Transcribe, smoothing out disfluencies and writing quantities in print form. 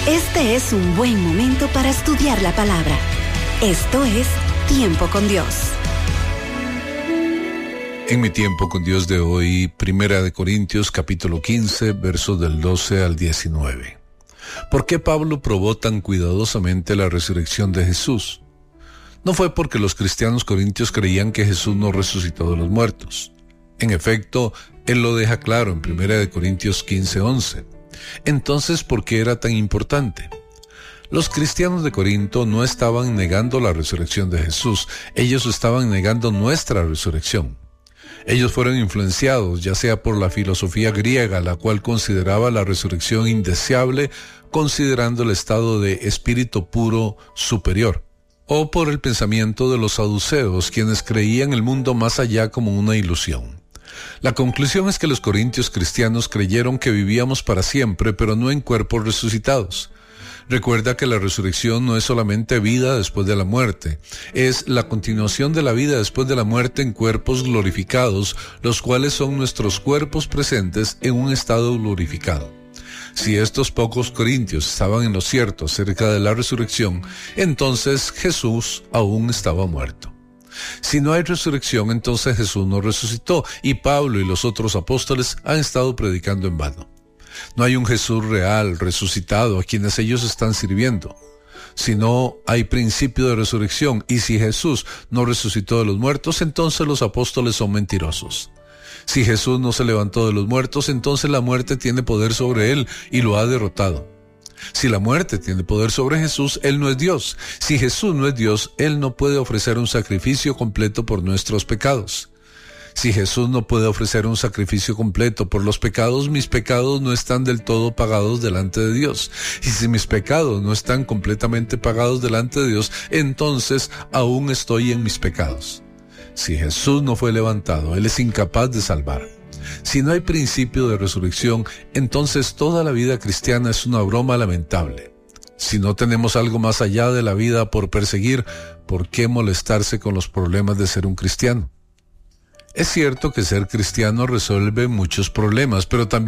Este es un buen momento para estudiar la palabra. Esto es Tiempo con Dios. En mi tiempo con Dios de hoy, 1 Corintios capítulo 15, versos del 12 al 19. ¿Por qué Pablo probó tan cuidadosamente la resurrección de Jesús? No fue porque los cristianos corintios creían que Jesús no resucitó de los muertos. En efecto, él lo deja claro en 1 Corintios 15, 11. Entonces, ¿por qué era tan importante? Los cristianos de Corinto no estaban negando la resurrección de Jesús, ellos estaban negando nuestra resurrección. Ellos fueron influenciados ya sea por la filosofía griega, la cual consideraba la resurrección indeseable, considerando el estado de espíritu puro superior, o por el pensamiento de los saduceos, quienes creían el mundo más allá como una ilusión. La conclusión es que los corintios cristianos creyeron que vivíamos para siempre, pero no en cuerpos resucitados. Recuerda que la resurrección no es solamente vida después de la muerte, es la continuación de la vida después de la muerte en cuerpos glorificados, los cuales son nuestros cuerpos presentes en un estado glorificado. Si estos pocos corintios estaban en lo cierto acerca de la resurrección, entonces Jesús aún estaba muerto. Si no hay resurrección, entonces Jesús no resucitó, y Pablo y los otros apóstoles han estado predicando en vano. No hay un Jesús real, resucitado, a quienes ellos están sirviendo. Si no hay principio de resurrección, y si Jesús no resucitó de los muertos, entonces los apóstoles son mentirosos. Si Jesús no se levantó de los muertos, entonces la muerte tiene poder sobre él y lo ha derrotado. Si la muerte tiene poder sobre Jesús, él no es Dios. Si Jesús no es Dios, él no puede ofrecer un sacrificio completo por nuestros pecados. Si Jesús no puede ofrecer un sacrificio completo por los pecados, mis pecados no están del todo pagados delante de Dios. Y si mis pecados no están completamente pagados delante de Dios, entonces aún estoy en mis pecados. Si Jesús no fue levantado, él es incapaz de salvar. Si no hay principio de resurrección, entonces toda la vida cristiana es una broma lamentable. Si no tenemos algo más allá de la vida por perseguir, ¿por qué molestarse con los problemas de ser un cristiano? Es cierto que ser cristiano resuelve muchos problemas, pero también